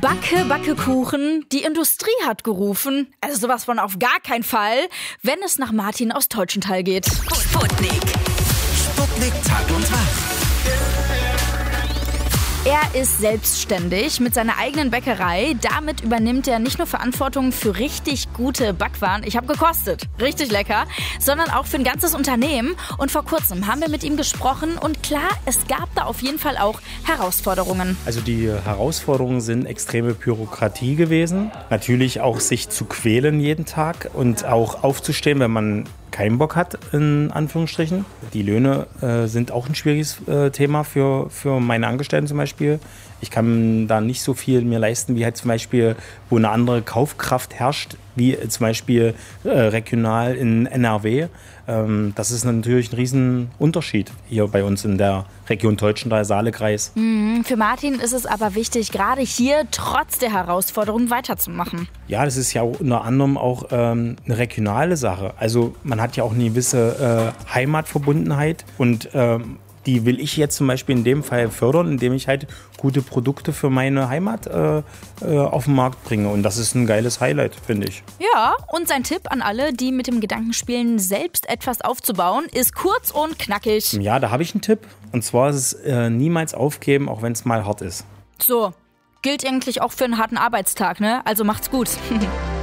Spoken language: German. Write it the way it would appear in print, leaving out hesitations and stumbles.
Backe Kuchen, die Industrie hat gerufen. Also sowas von auf gar keinen Fall, wenn es nach Martin aus Teutschenthal geht. Sputnik Tag und Tag. Er ist selbstständig mit seiner eigenen Bäckerei. Damit übernimmt er nicht nur Verantwortung für richtig gute Backwaren, ich habe gekostet, richtig lecker, sondern auch für ein ganzes Unternehmen. Und vor kurzem haben wir mit ihm gesprochen und klar, es gab da auf jeden Fall auch Herausforderungen. Also die Herausforderungen sind extreme Bürokratie gewesen. Natürlich auch sich zu quälen jeden Tag und auch aufzustehen, wenn man keinen Bock hat, in Anführungsstrichen. Die Löhne sind auch ein schwieriges Thema für meine Angestellten zum Beispiel. Ich kann da nicht so viel mir leisten, wie halt zum Beispiel, wo eine andere Kaufkraft herrscht, wie zum Beispiel regional in NRW. Das ist natürlich ein Riesenunterschied hier bei uns in der Region Teutschenthal, Saalekreis. Für Martin ist es aber wichtig, gerade hier trotz der Herausforderungen weiterzumachen. Ja, das ist ja unter anderem auch eine regionale Sache. Also man hat ja auch eine gewisse Heimatverbundenheit und die will ich jetzt zum Beispiel in dem Fall fördern, indem ich halt gute Produkte für meine Heimat auf den Markt bringe. Und das ist ein geiles Highlight, finde ich. Ja, und sein Tipp an alle, die mit dem Gedanken spielen, selbst etwas aufzubauen, ist kurz und knackig. Ja, da habe ich einen Tipp. Und zwar ist es niemals aufgeben, auch wenn es mal hart ist. So, gilt eigentlich auch für einen harten Arbeitstag, ne? Also macht's gut.